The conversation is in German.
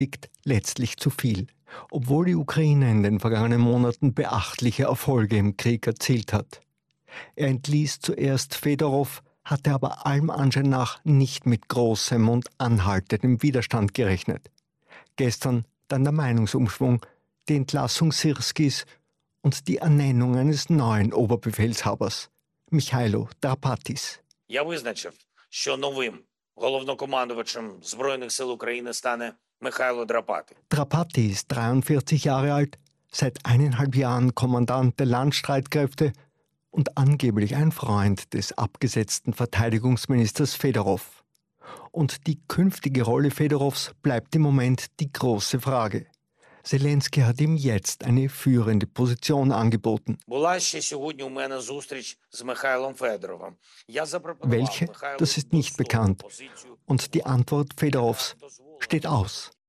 liegt letztlich zu viel. Obwohl die Ukraine in den vergangenen Monaten beachtliche Erfolge im Krieg erzielt hat. Er entließ zuerst Fedorow, hatte aber allem Anschein nach nicht mit großem und anhaltendem Widerstand gerechnet. Gestern dann der Meinungsumschwung, die Entlassung Syrskis und die Ernennung eines neuen Oberbefehlshabers, Michailo Drapatis. Я визначив, що новим головнокомандувачем Збройних сил України стане Михайло Драпати. Drapati ist 43 Jahre alt, seit 1,5 Jahren Kommandant der Landstreitkräfte und angeblich ein Freund des abgesetzten Verteidigungsministers Fedorow. Und die künftige Rolle Fedorows bleibt im Moment die große Frage. Zelensky hat ihm jetzt eine führende Position angeboten. Була ще сьогодні у мене зустріч з Михайлом Федоровим. Я запропонував Welche? Михайлу Das ist nicht достойну bekannt. позицію. Und die Antwort Fedorows steht aus.